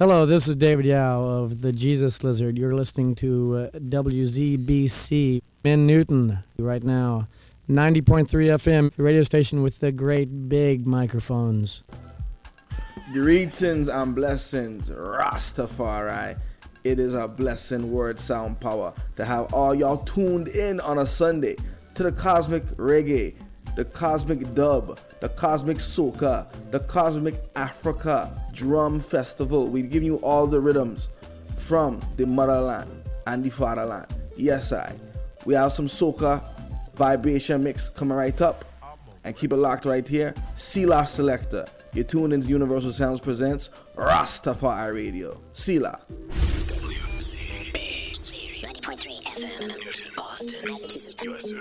Hello, this is David Yao of the Jesus Lizard. You're listening to WZBC in Newton right now. 90.3 FM, radio station with the great big microphones. Greetings and blessings, Rastafari. It is a blessing, word, sound, power to have all y'all tuned in on a Sunday to the cosmic reggae, the cosmic dub, the cosmic soca, the cosmic Africa drum festival. We're giving you all the rhythms from the motherland and the fatherland. Yes, we have some soca vibration mix coming right up, and keep it locked right here. Sila Selector. You're tuned into Universal Sounds presents Rastafari Radio. Sila. WZB 90.3 FM, Boston, Massachusetts.